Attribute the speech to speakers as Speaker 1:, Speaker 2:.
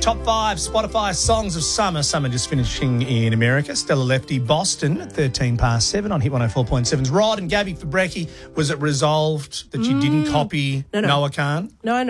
Speaker 1: Top 5 Spotify songs of summer. Summer just finishing in America. Stella Lefty, Boston at 13 past 7 on Hit 104.7's. Rod and Gabby for Brekkie. Was it resolved that you didn't copy
Speaker 2: No.
Speaker 1: Noah Khan?
Speaker 2: No,